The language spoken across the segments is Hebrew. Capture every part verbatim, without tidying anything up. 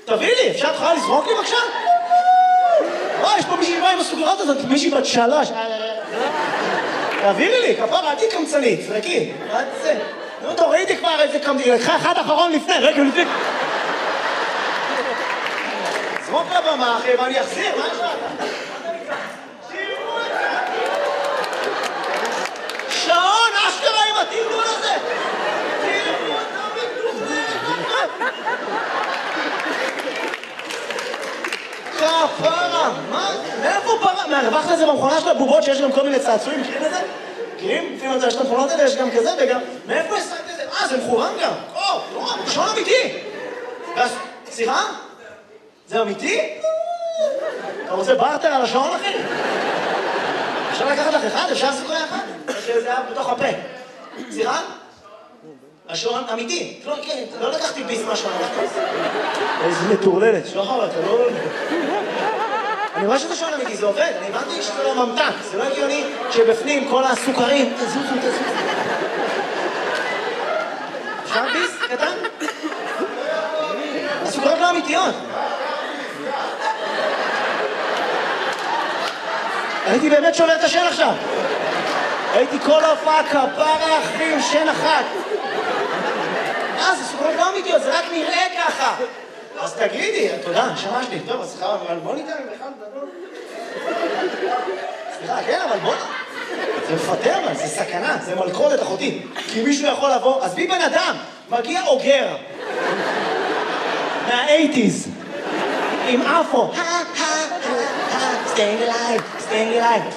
תביא לי, אפשר תוכל לזרוק לי בבקשה? וואי, יש פה מישהי שבאה עם הסוגרות הזאת, מישהי בת שלוש. תעבירי לי, כפרה, אל תהי קמצנית, זרקי. מה זה? נו, תורידי כבר איזה קמצנית, לקחה אחד אחרון לפני, רגע לפני. זרוק לבמה, אחי, ואני אחזיר, מה יש לך? שעון, אשכרה עם התמלול הזה! תראו אותה מתופת! כפרה, מה? מאיפה פרה? מהרווחת את זה במכונה של הבובות שיש גם כל מיני צעצועים, מכירים את זה? מכירים? לפעמים יש את המכונות האלה, יש גם כזה וגם... מאיפה השגת את זה? אה, זה מכוון גם! או, לא, שעון אמיתי! סליחה? זה אמיתי? אתה רוצה בארטר על השעון, אחי? אפשר לקחת לך אחד? אפשר לעשות לך אחד? שזה היה בתוך הפה. סליחה? השעון אמיתי. לא לקחתי ביס מהשעון, לקחתי ביס. איזה מטורללת. שוחר, אתה לא... אני רואה שזה שעון אמיתי, זה עובד. אני הבנתי שזה לא ממתק. זה לא הגיוני שבפנים כל הסוכרים... תזוזו, תזוזו. אפשר ביס? קטן? הסוכרות לא אמיתיות. הייתי באמת שובר את השן עכשיו. הייתי כל ההופעה כפרה אחי עם שן אחת. אה, זה סוכרות לא אמיתיות, זה רק נראה ככה. אז תגידי, תודה, נשמה שלי. טוב, אז סליחה, אבל בוא ניתן עם אחד גדול. סליחה, כן, אבל בוא... זה מפתר, אבל זה סכנה, זה מלכודת אחותי. כי מישהו יכול לבוא, אז בי בן אדם, מגיע אוגר. מה-שמונים. עם אפו. staying alive, staying alive.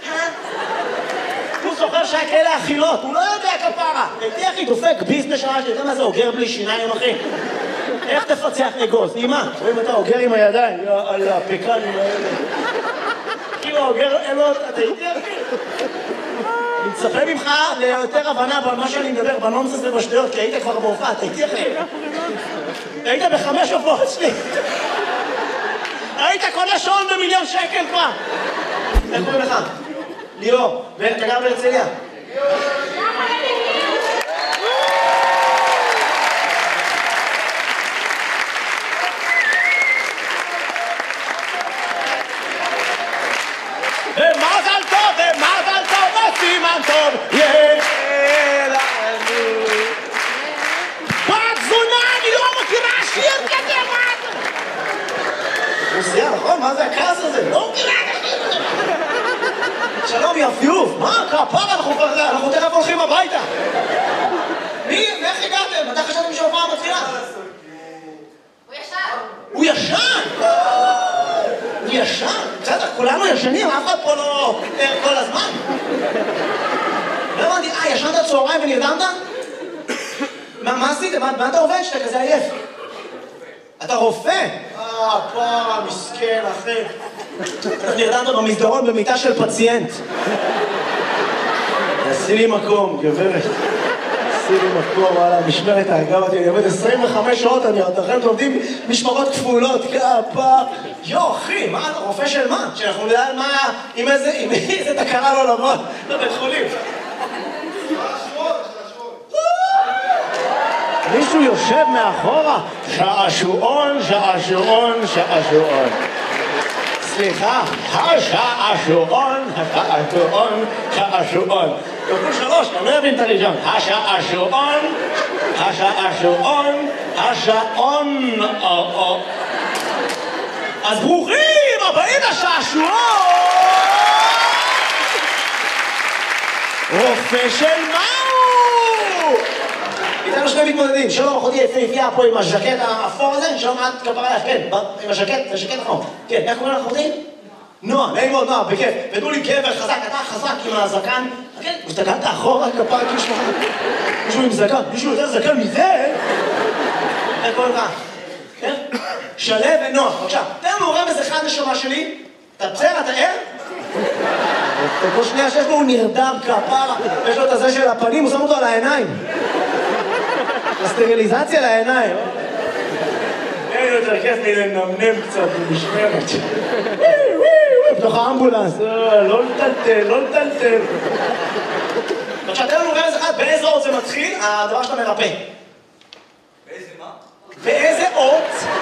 הוא זוכר שהיה כאלה אכילות, הוא לא יודע כפרה. הייתי אחי דופק ביזנס שעה שאתה מה זה אוגר בלי שיניים אחי. איך תפצח אגוז? אימא, רואים אתה אוגר עם הידיים, על הפקנים האלה. כאילו אוגר אלות, אתה הייתי אחי. אני מצפה ממך ליותר הבנה במה שאני מדבר, בנונסס ובשטויות, כי היית כבר בהופעה, אתה הייתי אחי. היית בחמש הופעות שלי. היית קונה שעון במיליון שקל כבר! איך קוראים לך? ליאור. ואתה גר בהרצליה? ומזל טוב, ומזל טוב, וסימן טוב, יהיה לנו. בת זונה, אני לא מכירה שיר כזה, מה? רוסיה, נכון? מה זה הכעס הזה? לא מכירה את השיר! שלום, יפיוף! מה? כפרה, אנחנו תכף הולכים הביתה! מי? איך הגעתם? מתי חשבתם שההופעה מתחילה? הוא ישן! הוא ישן? הוא ישן? בסדר, כולנו ישנים, אף אחד פה לא ער כל הזמן. לא הבנתי, אה, ישנת צהריים ונרדמת? מה עשית? מה אתה עובד שאתה כזה עייף? אתה רופא? אה, פרה, מסכן, אחי. אתה נרדמת במסדרון במיטה של פציינט. עשי לי מקום, גברת. עשי לי מקום, וואלה, משמרת האגב אותי. אני עובד עשרים וחמש שעות, אני עוד אחרי עובדים משמרות כפולות, כפה. יו, אחי, מה אתה רופא של מה? שאנחנו נדע על מה, עם איזה, עם איזה תקרה לא לבוא לבית חולים. מישהו יושב מאחורה, שעשועון, שעשועון, שעשועון. סליחה, השעשועון, השעשועון, שעשועון. כפול שלוש, אני לא אבין את הראשון. השעשועון, השעשועון, השעון. אז ברוכים הבאים לשעשועון! רופא של מהו? איתנו שני מתמודדים, שלום אחותי יפהפייה פה עם הז'קט האפור הזה, שלום את כפרה לך, כן, עם הז'קט, זה ז'קט נכון. כן, איך קוראים לך אחותי? נועה, נעים מאוד, נועה, בכיף. ותנו לי גבר חזק, אתה חזק עם הזקן. כן, הסתכלת אחורה, כפרה, כאילו שמחה. מישהו עם זקן, מישהו יותר זקן מזה? איך קוראים לך? כן? שלו ונועה, בבקשה. תן לנו רמז אחד נשמה שלי. אתה בסדר, אתה ער? כל שנייה שיש לו הוא נרדם כפרה, יש לו את הזה של הפנים, הוא שם אותו על העיניים. הסטריליזציה לעיניים. אין יותר כיף מלנמנם קצת במשמרת. בתוך האמבולנס, לא לטלטל, לא לטלטל. עכשיו, תן לנו רמז אחד, באיזה אות זה מתחיל, הדבר שאתה מרפא. באיזה מה? באיזה אות